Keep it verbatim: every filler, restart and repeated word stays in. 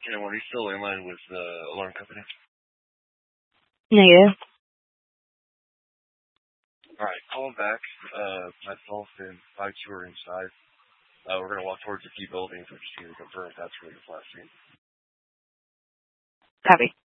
Yeah, are you still in line with the alarm company? Negative. Alright, call them back. Uh, myself and five two are inside. Uh, we're gonna walk towards a few buildings. We're just gonna confirm if that's where the last scene. Copy.